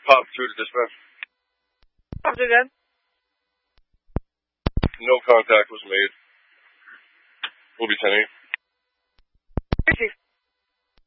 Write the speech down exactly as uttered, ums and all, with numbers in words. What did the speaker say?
Pop through to dispatch. Pop again. No contact was made. We'll be ten eight.